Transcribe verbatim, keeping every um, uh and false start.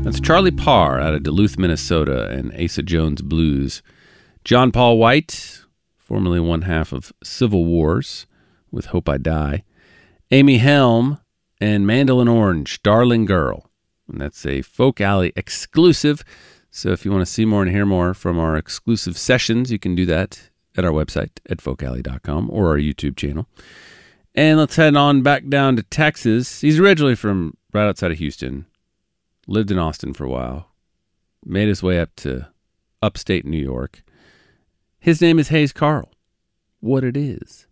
That's Charlie Parr out of Duluth, Minnesota, and Asa Jones Blues. John Paul White, formerly one half of Civil Wars with Hope I Die. Amy Helm and Mandolin Orange, Darling Girl. And that's a Folk Alley exclusive. So if you want to see more and hear more from our exclusive sessions, you can do that at our website at folk alley dot com or our YouTube channel. And let's head on back down to Texas. He's originally from right outside of Houston. Lived in Austin for a while. Made his way up to upstate New York. His name is Hayes Carll. What It Is.